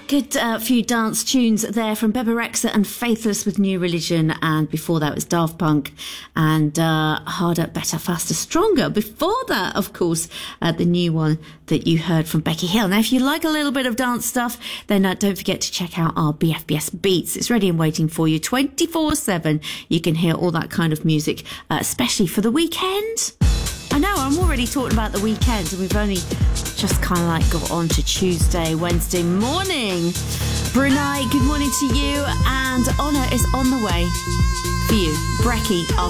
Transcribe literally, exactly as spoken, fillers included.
Good uh, few dance tunes there from Bebe Rexha and Faithless with New Religion, and before that was Daft Punk and uh, Harder, Better, Faster, Stronger. Before that, of course, uh, the new one that you heard from Becky Hill. Now, if you like a little bit of dance stuff, then uh, don't forget to check out our B F B S Beats. It's ready and waiting for you twenty-four seven. You can hear all that kind of music, uh, especially for the weekend. I know, I'm already talking about the weekend, and we've only just kind of like got on to Tuesday, Wednesday morning. Brunei, good morning to you, and Honor is on the way for you. Brecky,